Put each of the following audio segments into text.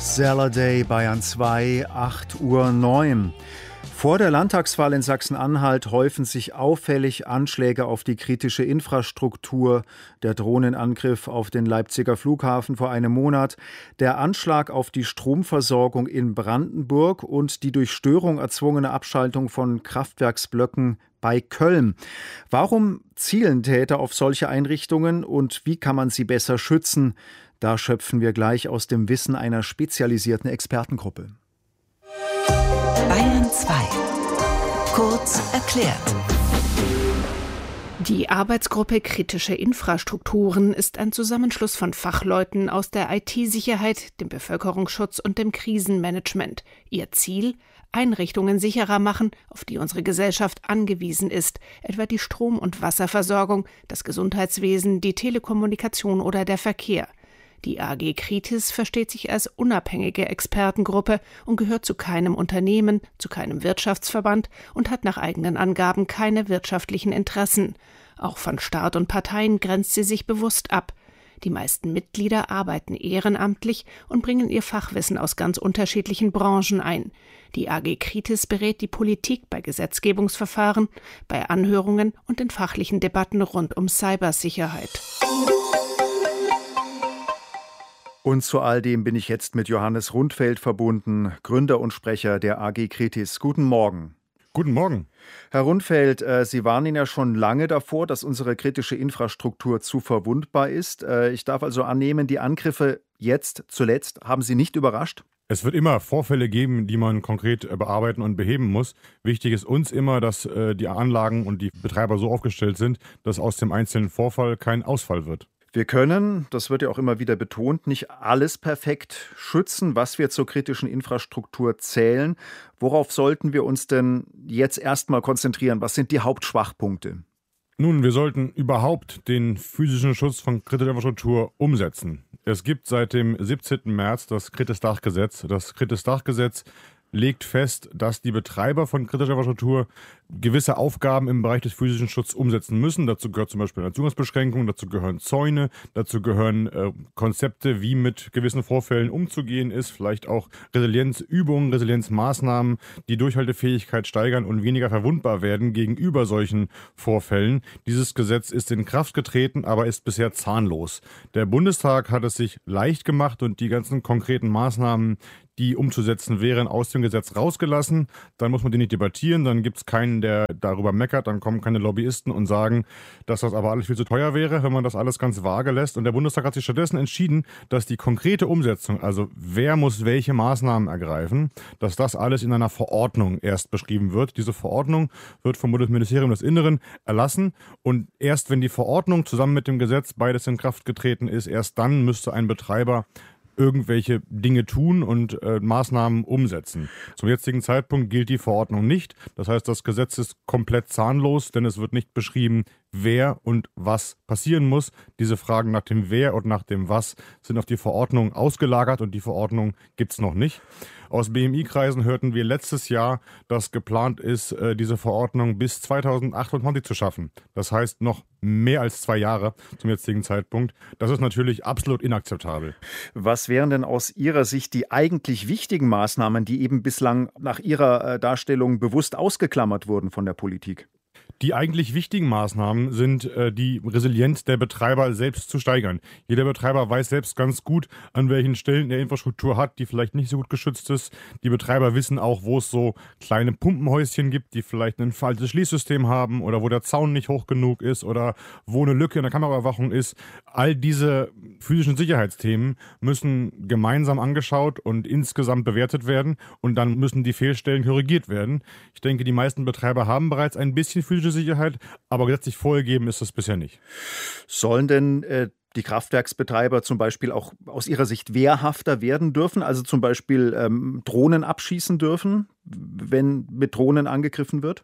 Saturday, Bayern 2, 8:09 Uhr. Vor der Landtagswahl in Sachsen-Anhalt häufen sich auffällig Anschläge auf die kritische Infrastruktur. Der Drohnenangriff auf den Leipziger Flughafen vor einem Monat, der Anschlag auf die Stromversorgung in Brandenburg und die durch Störung erzwungene Abschaltung von Kraftwerksblöcken bei Köln. Warum zielen Täter auf solche Einrichtungen und wie kann man sie besser schützen? Da schöpfen wir gleich aus dem Wissen einer spezialisierten Expertengruppe. Bayern 2. Kurz erklärt. Die Arbeitsgruppe Kritische Infrastrukturen ist ein Zusammenschluss von Fachleuten aus der IT-Sicherheit, dem Bevölkerungsschutz und dem Krisenmanagement. Ihr Ziel? Einrichtungen sicherer machen, auf die unsere Gesellschaft angewiesen ist, etwa die Strom- und Wasserversorgung, das Gesundheitswesen, die Telekommunikation oder der Verkehr. Die AG Kritis versteht sich als unabhängige Expertengruppe und gehört zu keinem Unternehmen, zu keinem Wirtschaftsverband und hat nach eigenen Angaben keine wirtschaftlichen Interessen. Auch von Staat und Parteien grenzt sie sich bewusst ab. Die meisten Mitglieder arbeiten ehrenamtlich und bringen ihr Fachwissen aus ganz unterschiedlichen Branchen ein. Die AG Kritis berät die Politik bei Gesetzgebungsverfahren, bei Anhörungen und in fachlichen Debatten rund um Cybersicherheit. Und zu all dem bin ich jetzt mit Johannes Rundfeld verbunden, Gründer und Sprecher der AG Kritis. Guten Morgen. Guten Morgen. Herr Rundfeld, Sie warnen ja schon lange davor, dass unsere kritische Infrastruktur zu verwundbar ist. Ich darf also annehmen, die Angriffe jetzt zuletzt haben Sie nicht überrascht? Es wird immer Vorfälle geben, die man konkret bearbeiten und beheben muss. Wichtig ist uns immer, dass die Anlagen und die Betreiber so aufgestellt sind, dass aus dem einzelnen Vorfall kein Ausfall wird. Wir können, das wird ja auch immer wieder betont, nicht alles perfekt schützen, was wir zur kritischen Infrastruktur zählen. Worauf sollten wir uns denn jetzt erstmal konzentrieren? Was sind die Hauptschwachpunkte? Nun, wir sollten überhaupt den physischen Schutz von kritischer Infrastruktur umsetzen. Es gibt seit dem 17. März das Kritis-Dach-Gesetz. Das Kritis-Dach-Gesetz legt fest, dass die Betreiber von kritischer Infrastruktur gewisse Aufgaben im Bereich des physischen Schutzes umsetzen müssen. Dazu gehört zum Beispiel eine Zugangsbeschränkung, dazu gehören Zäune, dazu gehören Konzepte, wie mit gewissen Vorfällen umzugehen ist, vielleicht auch Resilienzübungen, Resilienzmaßnahmen, die Durchhaltefähigkeit steigern und weniger verwundbar werden gegenüber solchen Vorfällen. Dieses Gesetz ist in Kraft getreten, aber ist bisher zahnlos. Der Bundestag hat es sich leicht gemacht und die ganzen konkreten Maßnahmen, die umzusetzen wären, aus dem Gesetz rausgelassen. Dann muss man die nicht debattieren, dann gibt es keinen, der darüber meckert, dann kommen keine Lobbyisten und sagen, dass das aber alles viel zu teuer wäre, wenn man das alles ganz vage lässt. Und der Bundestag hat sich stattdessen entschieden, dass die konkrete Umsetzung, also wer muss welche Maßnahmen ergreifen, dass das alles in einer Verordnung erst beschrieben wird. Diese Verordnung wird vom Bundesministerium des Inneren erlassen und erst wenn die Verordnung zusammen mit dem Gesetz beides in Kraft getreten ist, erst dann müsste ein Betreiber irgendwelche Dinge tun und Maßnahmen umsetzen. Zum jetzigen Zeitpunkt gilt die Verordnung nicht. Das heißt, das Gesetz ist komplett zahnlos, denn es wird nicht beschrieben, wer und was passieren muss. Diese Fragen nach dem Wer und nach dem Was sind auf die Verordnung ausgelagert und die Verordnung gibt es noch nicht. Aus BMI-Kreisen hörten wir letztes Jahr, dass geplant ist, diese Verordnung bis 2028 zu schaffen. Das heißt noch mehr als 2 Jahre zum jetzigen Zeitpunkt. Das ist natürlich absolut inakzeptabel. Was wären denn aus Ihrer Sicht die eigentlich wichtigen Maßnahmen, die eben bislang nach Ihrer Darstellung bewusst ausgeklammert wurden von der Politik? Die eigentlich wichtigen Maßnahmen sind, die Resilienz der Betreiber selbst zu steigern. Jeder Betreiber weiß selbst ganz gut, an welchen Stellen er Infrastruktur hat, die vielleicht nicht so gut geschützt ist. Die Betreiber wissen auch, wo es so kleine Pumpenhäuschen gibt, die vielleicht ein veraltetes Schließsystem haben oder wo der Zaun nicht hoch genug ist oder wo eine Lücke in der Kameraüberwachung ist. All diese physischen Sicherheitsthemen müssen gemeinsam angeschaut und insgesamt bewertet werden und dann müssen die Fehlstellen korrigiert werden. Ich denke, die meisten Betreiber haben bereits ein bisschen physische Sicherheit, aber gesetzlich vorgegeben ist das bisher nicht. Sollen denn die Kraftwerksbetreiber zum Beispiel auch aus Ihrer Sicht wehrhafter werden dürfen, also zum Beispiel Drohnen abschießen dürfen, wenn mit Drohnen angegriffen wird?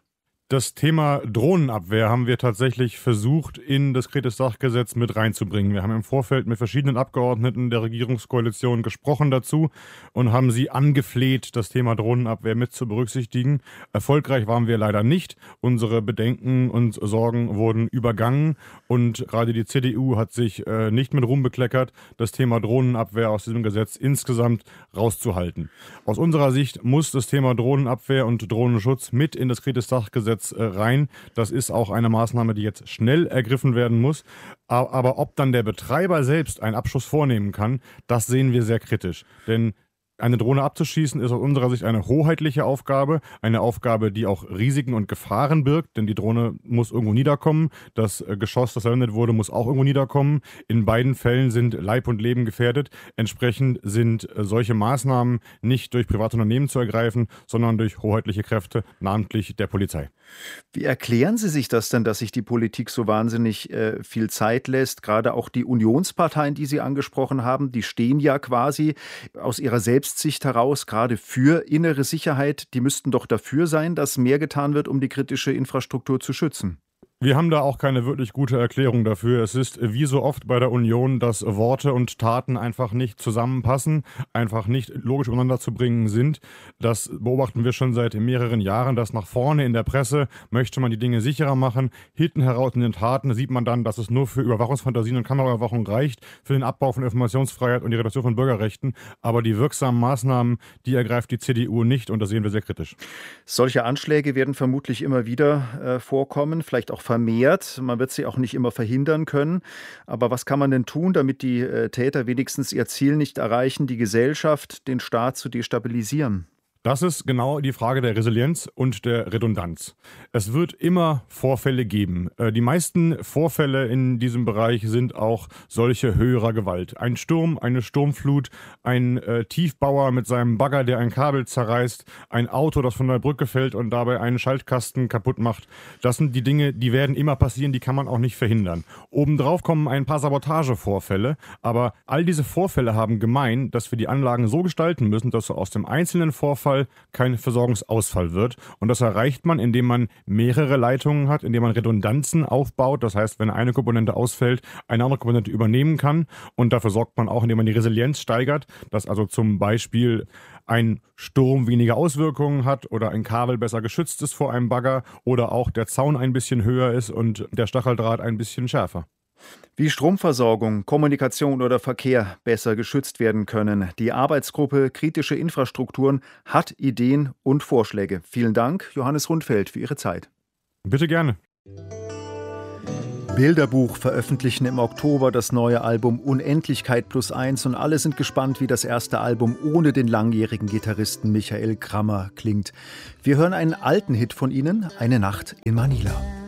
Das Thema Drohnenabwehr haben wir tatsächlich versucht, in das Kritis-Sachgesetz mit reinzubringen. Wir haben im Vorfeld mit verschiedenen Abgeordneten der Regierungskoalition gesprochen dazu und haben sie angefleht, das Thema Drohnenabwehr mit zu berücksichtigen. Erfolgreich waren wir leider nicht. Unsere Bedenken und Sorgen wurden übergangen und gerade die CDU hat sich nicht mit Ruhm bekleckert, das Thema Drohnenabwehr aus diesem Gesetz insgesamt rauszuhalten. Aus unserer Sicht muss das Thema Drohnenabwehr und Drohnenschutz mit in das Kritis-Sachgesetz rein. Das ist auch eine Maßnahme, die jetzt schnell ergriffen werden muss. Aber ob dann der Betreiber selbst einen Abschuss vornehmen kann, das sehen wir sehr kritisch. Denn eine Drohne abzuschießen ist aus unserer Sicht eine hoheitliche Aufgabe, eine Aufgabe, die auch Risiken und Gefahren birgt, denn die Drohne muss irgendwo niederkommen, das Geschoss, das verwendet wurde, muss auch irgendwo niederkommen. In beiden Fällen sind Leib und Leben gefährdet. Entsprechend sind solche Maßnahmen nicht durch private Unternehmen zu ergreifen, sondern durch hoheitliche Kräfte, namentlich der Polizei. Wie erklären Sie sich das denn, dass sich die Politik so wahnsinnig viel Zeit lässt? Gerade auch die Unionsparteien, die Sie angesprochen haben, die stehen ja quasi aus ihrer Selbstsicht heraus gerade für innere Sicherheit. Die müssten doch dafür sein, dass mehr getan wird, um die kritische Infrastruktur zu schützen. Wir haben da auch keine wirklich gute Erklärung dafür. Es ist wie so oft bei der Union, dass Worte und Taten einfach nicht zusammenpassen, einfach nicht logisch übereinander zu bringen sind. Das beobachten wir schon seit mehreren Jahren, dass nach vorne in der Presse möchte man die Dinge sicherer machen. Hinten heraus in den Taten sieht man dann, dass es nur für Überwachungsfantasien und Kameraüberwachung reicht, für den Abbau von Informationsfreiheit und die Reduktion von Bürgerrechten. Aber die wirksamen Maßnahmen, die ergreift die CDU nicht und das sehen wir sehr kritisch. Solche Anschläge werden vermutlich immer wieder vorkommen, vielleicht auch vermehrt. Man wird sie auch nicht immer verhindern können. Aber was kann man denn tun, damit die Täter wenigstens ihr Ziel nicht erreichen, die Gesellschaft, den Staat zu destabilisieren? Das ist genau die Frage der Resilienz und der Redundanz. Es wird immer Vorfälle geben. Die meisten Vorfälle in diesem Bereich sind auch solche höherer Gewalt. Ein Sturm, eine Sturmflut, ein Tiefbauer mit seinem Bagger, der ein Kabel zerreißt, ein Auto, das von der Brücke fällt und dabei einen Schaltkasten kaputt macht. Das sind die Dinge, die werden immer passieren, die kann man auch nicht verhindern. Obendrauf kommen ein paar Sabotagevorfälle, aber all diese Vorfälle haben gemein, dass wir die Anlagen so gestalten müssen, dass aus dem einzelnen Vorfall kein Versorgungsausfall wird. Und das erreicht man, indem man mehrere Leitungen hat, indem man Redundanzen aufbaut. Das heißt, wenn eine Komponente ausfällt, eine andere Komponente übernehmen kann. Und dafür sorgt man auch, indem man die Resilienz steigert, dass also zum Beispiel ein Sturm weniger Auswirkungen hat oder ein Kabel besser geschützt ist vor einem Bagger oder auch der Zaun ein bisschen höher ist und der Stacheldraht ein bisschen schärfer. Wie Stromversorgung, Kommunikation oder Verkehr besser geschützt werden können. Die Arbeitsgruppe Kritische Infrastrukturen hat Ideen und Vorschläge. Vielen Dank, Johannes Rundfeld, für Ihre Zeit. Bitte gerne. Bilderbuch veröffentlichen im Oktober das neue Album Unendlichkeit +1 und alle sind gespannt, wie das erste Album ohne den langjährigen Gitarristen Michael Krammer klingt. Wir hören einen alten Hit von ihnen, Eine Nacht in Manila.